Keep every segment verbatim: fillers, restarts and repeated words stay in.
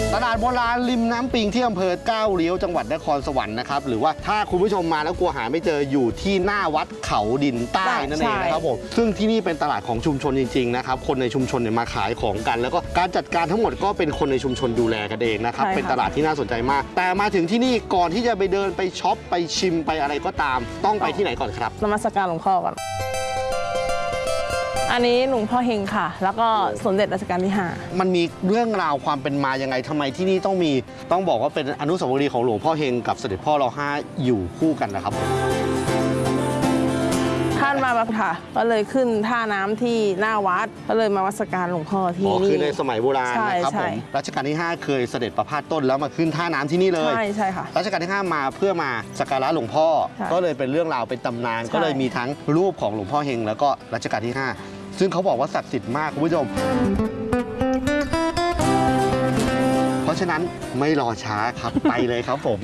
ตลาดโบราณริมน้ำปิงที่อำเภอก้าวเลี้ยวจังหวัดนครสวรรค์นะครับหรือว่าถ้าคุณผู้ชมมาแล้วกลัวหาไม่เจออยู่ที่หน้าวัดเขาดินใต้นั่นเองนะครับผมซึ่งที่นี่เป็นตลาดของชุมชนจริงๆนะครับคนในชุมชนเนี่ยมาขายของกันแล้วก็การจัดการทั้งหมดก็เป็นคนในชุมชนดูแลกันเองนะครับเป็นตลาดที่น่าสนใจมากแต่มาถึงที่นี่ก่อนที่จะไปเดินไปช็อปไปชิมไปอะไรก็ตามต้องไปที่ไหนก่อนครับนมัสการหลวงพ่อก่อนอันนี้หลวงพ่อเฮงค่ะแล้วก็สมเด็จรัชกาลที่ห้ามันมีเรื่องราวความเป็นมายังไงทำไมที่นี่ต้องมีต้องบอกว่าเป็นอนุสาวรีย์ของหลวงพ่อเฮงกับเสด็จพ่อรอห้าอยู่คู่กันนะครับท่านมาแบบค่ะก็เลยขึ้นท่าน้ำที่หน้าวัดก็เลยมาวัสการหลวงพ่อที่นี่คือในสมัยโบราณนะครับผมรัชกาลที่ห้าเคยเสด็จประพาสต้นแล้วมาขึ้นท่าน้ำที่นี่เลยใช่ใช่ค่ะรัชกาลที่ห้ามาเพื่อมาสักการะหลวงพ่อก็เลยเป็นเรื่องราวเป็นตำนานก็เลยมีทั้งรูปของหลวงพ่อเฮงแล้วก็รัชกาลที่ห้าซึ่งเขาบอกว่าศักดิ์สิทธิ์มากคุณผู้ชมเพราะฉะนั้นไม่รอช้าครับไปเลยครับผม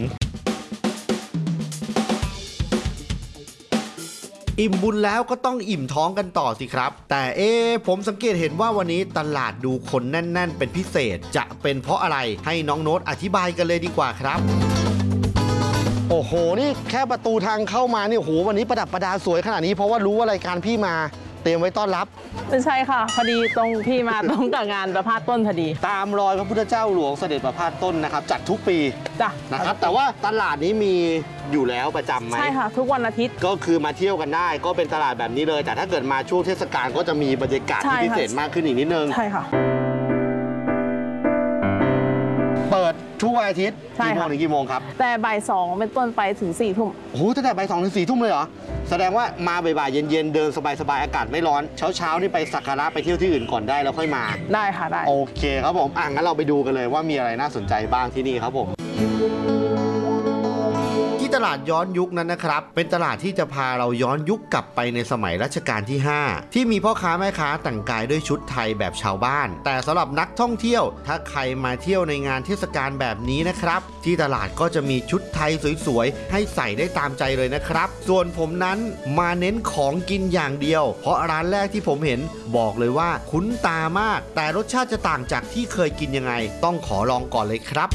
อิ่มบุญแล้วก็ต้องอิ่มท้องกันต่อสิครับแต่เอ๊ผมสังเกตเห็นว่าวันนี้ตลาดดูคนแน่นๆเป็นพิเศษจะเป็นเพราะอะไรให้น้องโน้ตอธิบายกันเลยดีกว่าครับโอ้โหนี่แค่ประตูทางเข้ามานี่โอ้โหวันนี้ประดับประดาสวยขนาดนี้เพราะว่ารู้ว่ารายการพี่มาเตรียมไว้ต้อนรับไม่ใช่ค่ะพอดีตรงพี่มาตรงกับงานประพาสต้นพอดีตามรอยพระพุทธเจ้าหลวงเสด็จประพาสต้นนะครับจัดทุกปีจ้ะนะครับแต่ว่าตลาดนี้มีอยู่แล้วประจำไหมใช่ค่ะทุกวันอาทิตย์ก็คือมาเที่ยวกันได้ก็เป็นตลาดแบบนี้เลยแต่ถ้าเกิดมาช่วงเทศกาลก็จะมีบรรยากาศที่พิเศษมากขึ้นอีกนิดนึงใช่ค่ะเปิดทุกวันอาทิตย์กี่โมงถึงกี่โมงครับแต่บ่ายสองเป็นต้นไปถึงสี่ทุ่มโอ้โหตั้งแต่บ่ายสองถึงสี่ทุ่มเลยเหรอแสดงว่ามาบ่ายๆเย็นๆเดินสบายๆอากาศไม่ร้อนเช้าๆนี่ไปสักการะไปเที่ยวที่อื่นก่อนได้แล้วค่อยมาได้ค่ะได้โอเคครับผมอ่ะงั้นเราไปดูกันเลยว่ามีอะไรน่าสนใจบ้างที่นี่ครับผมที่ตลาดย้อนยุคนั้นนะครับเป็นตลาดที่จะพาเราย้อนยุคกลับไปในสมัยรัชกาลที่ห้าที่มีพ่อค้าแม่ค้าแต่งกายด้วยชุดไทยแบบชาวบ้านแต่สำหรับนักท่องเที่ยวถ้าใครมาเที่ยวในงานเทศกาลแบบนี้นะครับที่ตลาดก็จะมีชุดไทยสวยๆให้ใส่ได้ตามใจเลยนะครับส่วนผมนั้นมาเน้นของกินอย่างเดียวเพราะร้านแรกที่ผมเห็นบอกเลยว่าคุ้นตามากแต่รสชาติจะต่างจากที่เคยกินยังไงต้องขอลองก่อนเลยครับ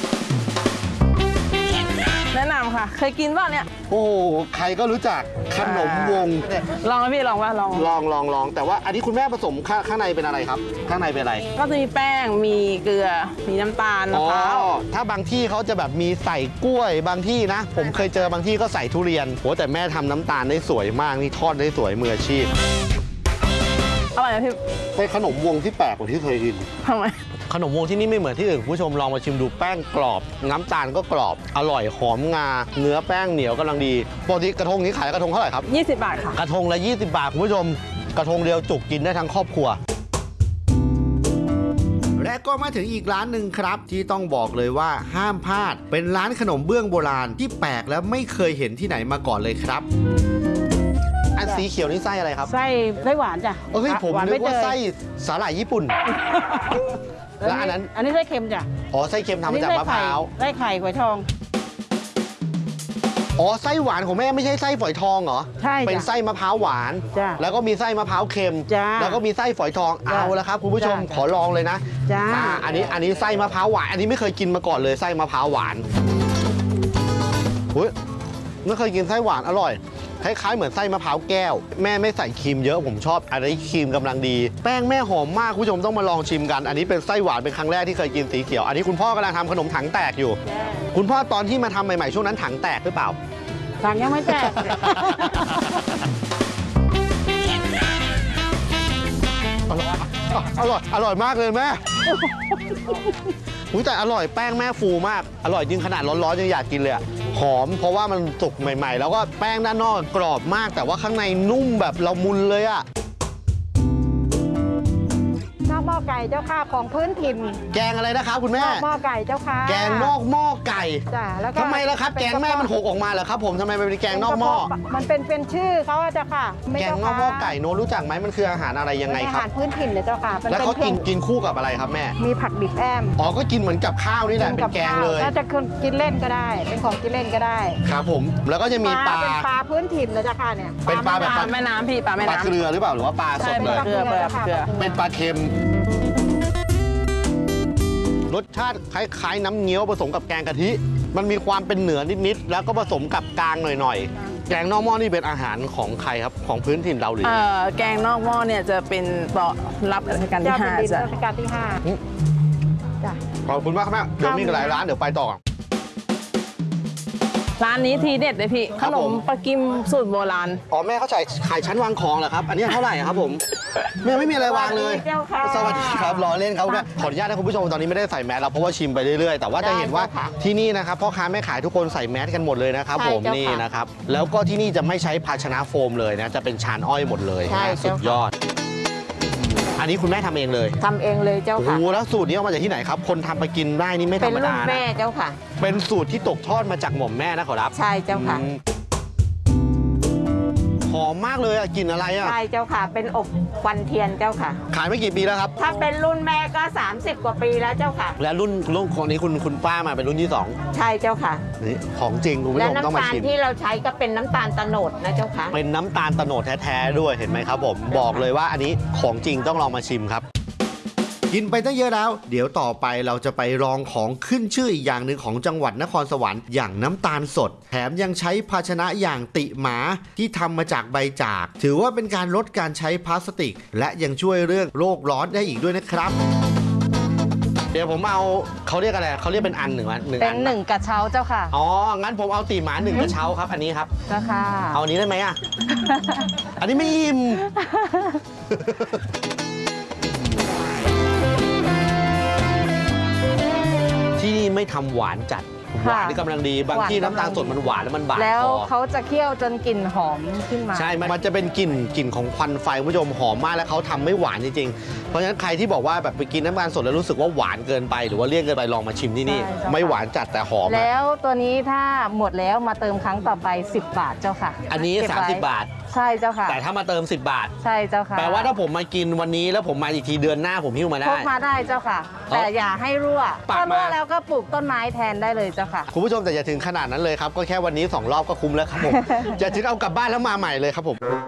แนะนำค่ะเคยกินป่ะเนี่ยโอ้ใครก็รู้จักขนมวงลองไหมพี่ลองว่าลองลองลองลองแต่ว่าอันนี้คุณแม่ผสมข้างในเป็นอะไรครับข้างในเป็นอะไรก็จะมีแป้งมีเกลือมีน้ำตาลมะพร้าวถ้าบางที่เขาจะแบบมีใส่กล้วยบางที่นะผมเคยเจอบางที่ก็ใส่ทุเรียนโหแต่แม่ทำน้ำตาลได้สวยมากนี่ทอดได้สวยมืออาชีพอร่อยนะพี่เป็นขนมวงที่แปลกกว่าที่เคยกินทำไมขนมวงที่นี่ไม่เหมือนที่อื่นผู้ชมลองมาชิมดูแป้งกรอบน้ำตาลก็กรอบอร่อยหอมงาเนื้อแป้งเหนียวกำลังดีปกติกระทงนี้ขายกระทงเท่าไหร่ครับยี่สิบบาทค่ะกระทงละยี่สิบบาทคุณผู้ชมกระทงเดียวจุกกินได้ทั้งครอบครัวและก็มาถึงอีกร้านหนึ่งครับที่ต้องบอกเลยว่าห้ามพลาดเป็นร้านขนมเบื้องโบราณที่แปลกและไม่เคยเห็นที่ไหนมาก่อนเลยครับอันสีเขียวนี่ไส้อะไรครับไส้ไส้หวานจ้ะเฮ้ยผมนึกว่าไส้สาหร่ายญี่ปุ่นแล้วอันนั้นอันนี้ไส้เค็มจ้ะอ๋อไส้เค็มทำมาจากมะพร้าวไส้ไข่ฝอยทองอ๋อไส้หวานของแม่ไม่ใช่ไส้ฝอยทองเหรอใช่เป็นไส้มะพร้าวหวานจ้ะแล้วก็มีไส้มะพร้าวเค็มจ้ะแล้วก็มีไส้ฝอยทองเอาละครับคุณผู้ชมขอลองเลยนะจ้ะอันนี้อันนี้ไส้มะพร้าวหวานอันนี้ไม่เคยกินมาก่อนเลยไส้มะพร้าวหวานเฮ้ยไม่เคยกินไส้หวานอร่อยคล้ายๆเหมือนไส้มะพร้าวแก้วแม่ไม่ใส่ครีมเยอะผมชอบอันนี้ครีมกำลังดีแป้งแม่หอมมากคุณผู้ชมต้องมาลองชิมกันอันนี้เป็นไส้หวานเป็นครั้งแรกที่เคยกินสีเขียวอันนี้คุณพ่อกำลังทำขนมถังแตกอยู่คุณพ่อตอนที่มาทำใหม่ๆช่วงนั้นถังแตกหรือเปล่าถังยังไม่แตกอร่อยอร่อยอร่อยมากเลยแม่แต่อร่อยแป้งแม่ฟูมากอร่อยจริงขนาดร้อนๆยังอยากกินเลยหอมเพราะว่ามันสุกใหม่ๆแล้วก็แป้งด้านนอกกรอบมากแต่ว่าข้างในนุ่มแบบละมุนเลยอะนอกหม้อไก่เจ้าค่ะของพื้นถิ่นแกงอะไรนะครับคุณแม่นอกหม้อไก่เจ้าค่ะแกงนอกหม้อไก่จ้ะแล้วก็ทำไมล่ะครับแกงแม่มันหกออกมาเหรอครับผมทำไมเป็นแกงนอกหม้อมันเป็นเป็นชื่อเขาเจ้าค่ะแกงนอกหม้อไก่โน้รู้จักไหมมันคืออาหารอะไรยังไงครับอาหารพื้นถิ่นเลยเจ้าค่ะแล้วเขากินกินคู่กับอะไรครับแม่มีผักดิบแอมอ๋อก็กินเหมือนกับข้าวนี่แหละเป็นแกงเลยถ้าจะกินเล่นก็ได้เป็นของกินเล่นก็ได้ครับผมแล้วก็จะมีปลาเป็นปลาพื้นถิ่นเลยเจ้าค่ะเนี่ยเป็นปลาแบบแม่น้ำพี่ปลาแม่น้ำปลาเกลือหรือเปล่าหรือว่าปลาสดเลยเกลือเกลือเป็นปลาเค็มรสชาติคล้ายๆน้ำเงี้ยวผสมกับแกงกะทิมันมีความเป็นเหนือนิดๆแล้วก็ผสมกับกลางหน่อยๆแกงนอกหม้อนี่เป็นอาหารของใครครับของพื้นถิ่นเราหรือเอ่อแกงนอกหม้อเนี่ยจะเป็นเปาะรับราชการที่เจ้าห้าแผ่นดินจ้ะรัชกาลที่ห้าจ้ะขอบคุณมากครับแม่เดี๋ยวมีหลายร้านเดี๋ยวไปต่อร้านนี้ทีเด็ดเลยพี่คขรับนผม มปลากิมสูตรโบราณอ๋อแม่เขาใส่ขายชั้นวางของเหรอครับ อันนี้เท่าไหร่ครับผมแม่ไม่มีอะไรวางเลยเจ้าค่ะสวัสดีครับรอเล่นครับแม่ขออนุญาตนะคุณผู้ชมตอนนี้ไม่ได้ใส่แมสแล้วเพราะว่าชิมไปเรื่อยๆแต่ว่าจะเห็นว่าได้เจ้าค่ะที่นี่นะครับพ่อค้าแม่ขายทุกคนใส่แมสกันหมดเลยนะครับใช่ผมเจ้าค่ะนี่นะครับแล้วก็ที่นี่จะไม่ใช้ภาชนะโฟมเลยนะจะเป็นชานอ้อยหมดเลยใช่นะสุเจ้าดค่ะยอด อันนี้คุณแม่ทำเองเลยทำเองเลยเจ้าโอ้โหค่ะแล้วสูตรนี้เอามาจากที่ไหนครับคนทำไปกินได้นี่ไม่ธเป็รนรมรุ่ดานแม่นะเจ้าค่ะเป็นสูตรที่ตกทอดมาจากหม่อมแม่นะขอรับใช่เจ้าค่ะอืมหอมมากเลยอะกลิ่นอะไรอะใช่เจ้าค่ะ เป็นอบควันเทียนเจ้าค่ะขายไม่กี่ปีแล้วครับถ้าเป็นรุ่นแม่ก็ สามสิบ กว่าปีแล้วเจ้าค่ะและรุ่นรุ่นคนนี้คุณคุณป้ามาเป็นรุ่นที่สองใช่เจ้าค่ะนี่ของจริงคุณผู้และชมต้องน้ำมาตาลชิมที่เราใช้ก็เป็นน้ำตาลโตโนดนะเจ้าค่ะเป็นน้ำตาลโตโนดแท้ๆด้วยเห็นไหมครับผมบอกเลยว่าอันนี้ของจริงต้องลองมาชิมครับ กินไปตั้งเยอะแล้ว เดี๋ยวต่อไปเราจะไปลองของขึ้นชื่ออีกอย่างหนึ่งของจังหวัดนครสวรรค์อย่างน้ำตาลสด แถมยังใช้ภาชนะอย่างติหมาที่ทำมาจากใบจาก ถือว่าเป็นการลดการใช้พลาสติก และยังช่วยเรื่องโลกร้อนได้อีกด้วยนะครับ เดี๋ยวผมเอาเขาเรียกอะไรเขาเรียกเป็นอันหนึ่งอันหนึ่งเป็อันนหนึ่งกระเช้าเจ้าค่ะอ๋องั้นผมเอาติหมาหนึ่งกระเช้าครับ อันนี้ครับเจ้าค่ะเอาอันนี้ได้ไหมอ่ะ อันนี้ไม่อิ่ม ที่นี่ไม่ทำหวานจัด หวานที่กำลังดี บางที่น้ำตาลสดมันหวานแล้วมันบาดแล้วคอเขาจะเคี่ยวจนกลิ่นหอมขึ้นมาใช่ มันจะเป็นกลิ่นกลิ่นของควันไฟคุณผู้ชมหอมมากแล้วเขาทำไม่หวานจริงๆ เพราะฉะนั้นใครที่บอกว่าแบบไปกินน้ำตาลสดแล้วรู้สึกว่าหวานเกินไปหรือว่าเลี่ยนเกินไปลองมาชิมที่นี่ใช่เจ้าค่ะไม่หวานจัดแต่หอมอะแล้วตัวนี้ถ้าหมดแล้วมาเติมครั้งต่อไป สิบบาทเจ้าค่ะอันนี้เก็ไว้สามสิบบาทใช่เจ้าค่ะแต่ถ้ามาเติมสิบบาทใช่เจ้าค่ะแปลว่าถ้าผมมากินวันนี้แล้วผมมาอีกทีเดือนหน้าผมหิ้วมาพได้กมาได้เจ้าค่ะ แต่อย่าให้รั่วปักถ้ารั่วมาแล้วก็ปลูกต้นไม้แทนได้เลยเจ้าค่ะคุณผู้ชมแต่อย่าถึงขนาดนั้นเลยครับ ก็แค่วันนี้สองรอบก็คุ้มแล้วครับผม อย่าถึงเอากลับบ้านแล้วมาใหม่เลยครับผม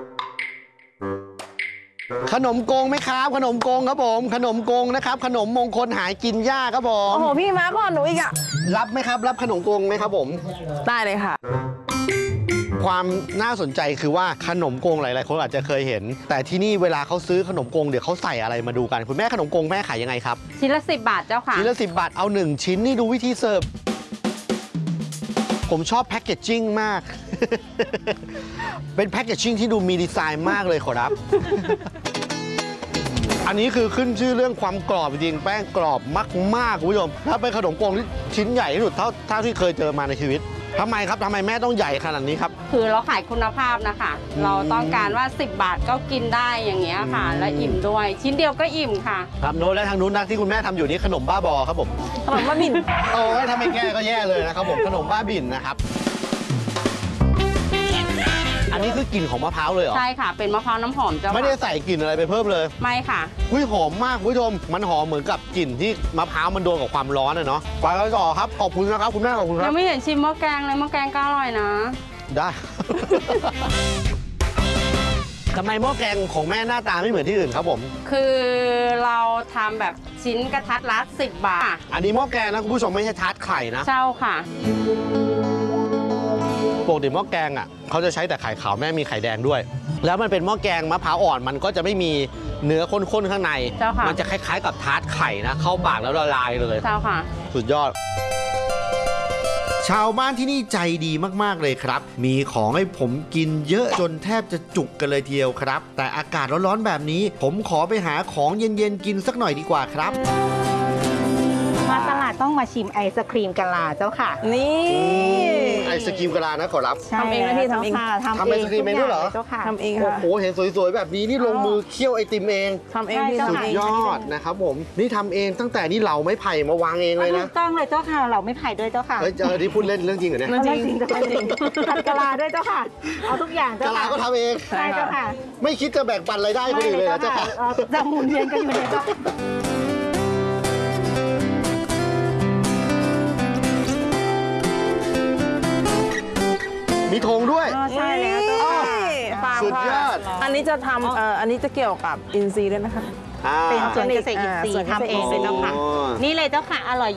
ขนมโกงไหมครับ ขนมโกงครับผม ขนมโกงนะครับ ขนมมงคลหายกินยากครับผมโอ้โห พี่มาก่อนหนูอีกอ่ะรับไหมครับ รับขนมโกงไหมครับผมได้เลยค่ะความน่าสนใจคือว่าขนมโกงหลายๆคนอาจจะเคยเห็น แต่ที่นี่เวลาเขาซื้อขนมโกงเดี๋ยวเขาใส่อะไรมาดูกัน คุณแม่ขนมโกงแม่ขายยังไงครับชิ้นละสิบบาทเจ้าค่ะชิ้นละสิบบาทเอาหนึ่งชิ้นนี่ดูวิธีเสิร์ฟ ผมชอบแพ็กเกจจิ้งมาก เป็นแพ็กเกจจิ้งที่ดูมีดีไซน์มากเลยขอรับ อันนี้คือขึ้นชื่อเรื่องความกรอบจริงแป้งกรอบมากๆคุณผู้ชมถ้าเป็นขนมโกงที่ชิ้นใหญ่ที่สุดเท่าเท่าที่เคยเจอมาในชีวิตทำไมครับทำไมแม่ต้องใหญ่ขนาดนี้ครับคือเราขายคุณภาพนะคะอืมเราต้องการว่า สิบบาทก็กินได้อย่างเงี้ยค่ะอืมและอิ่มด้วย ชิ้นเดียวก็อิ่มค่ะครับโน้ตและทางนู้นนะที่คุณแม่ทำอยู่นี่ขนมบ้าบอครับผมขนมบ้าบินโอ้ยถ้าไม่แก้ก็แย่เลยนะครับผมขนมบ้าบิ่นนะครับ อันนี้คือกลิ่นของมะพร้าวเลยเหรอใช่ค่ะ เป็นมะพร้าวน้ำหอมเจ้าไม่ได้ค่ะใส่กลิ่นอะไรไปเพิ่มเลยไม่ค่ะอุ้ยหอมมากคุณผู้ชม มันหอมเหมือนกับกลิ่นที่มะพร้าวมันโดนกับความร้อนอะเนาะไปกันต่อครับ ขอบคุณนะครับ คุณแม่ขอบคุณคยัรับงไม่เห็นชิมหม้อแกงเลยหม้อแกงก็อร่อยนะได้ ทำไมหม้อแกงของแม่หน้าตาไม่เหมือนที่อื่นครับผมคือเราทำแบบชิ้นกระทัดรัดสิบบาทอันนี้หม้อแกงนะคุณผู้ชมไม่ใช่ทาร์ตไข่นะเจ้าค่ะปกติหม้อแกงอ่ะเขาจะใช้แต่ไข่ขาวแม่มีไข่แดงด้วย แล้วมันเป็นหม้อแกงมะพร้าวอ่อนมันก็จะไม่มีเนื้อข้นๆข้างในเจ้าค่ะมันจะคล้ายๆกับทาร์ตไข่นะ เข้าปากแล้วละลายเลยเจ้าค่ะสุดยอด ชาวบ้านที่นี่ใจดีมากๆเลยครับ มีของให้ผมกินเยอะจนแทบจะจุกกันเลยทีเดียวครับ แต่อากาศร้อนๆแบบนี้ ผมขอไปหาของเย็นๆกินสักหน่อยดีกว่าครับมาตลาดต้องมาชิมไอศครีมกะลาเจ้าค่ะนี่ไอศกรีมกะลานะขอรับทำเองนะพี่ทำเองใช่แล้วทำไอศกรีมเองด้วยเหรอเจ้าค่ะทำเองโอ้ค่ะโหเห็นสวยๆแบบนี้นี่ลงมือเคี่ยวไอติมเองทำเองพี่ใช่สุดทำเองยอดนะครับผมนี่ทำเองตั้งแต่นี่เหลาไม้ไผ่มาวางเองเลยถูนะกต้องเลยเจ้าค่ะ เราไม่ไผ่ด้วยเจ้าค่ะเฮ้ยเจอที่พูดเล่นเรื่องจริงเหรอเนี่ยเรื่องเอาจริงเจ้าค่ะจริงผัดกะลาด้วยเจ้าค่ะ เอาทุกอย่างกะเจ้าลาค่ะก็ทำเองใช่เจ้าค่ะไม่คิดจะแบ่งปันรายได้คนอื่นเลยนะเจ้าค่ะเอ่อจะหมุนเวียนกันอยู่เนี่ยเจ้าค่ะมีธงด้วยอ๋อใช่แล้วเจ้าค่ะฟาร์มสุดยอดอันนี้จะทำเอ่ออันนี้จะเกี่ยวกับอินทรีย์ด้วยนะคะอ่าเป็นสวนเกษตรอินทรีอ่าสวนย์เกษตรทำเองอินทรีย์เลยเจ้าค่ะอ๋อนี่เลยเจ้าค่ะอร่อย